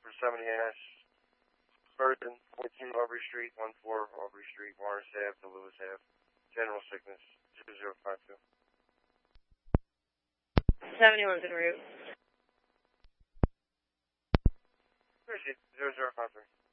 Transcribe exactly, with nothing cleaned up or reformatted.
for seventy Ash, Burton, fourteen Aubrey Street, one four Aubrey Street, Morris Ave to Lewis Ave. General sickness, zero zero five two. seventy-one's en route. Appreciate it, zero zero five three.